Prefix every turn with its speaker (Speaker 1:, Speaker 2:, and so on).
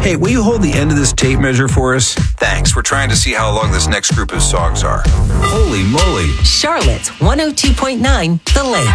Speaker 1: Hey, will you hold the end of this tape measure for us?
Speaker 2: Thanks. We're trying to see how long this next group of songs are.
Speaker 1: Holy moly.
Speaker 3: Charlotte's 102.9 The Lake.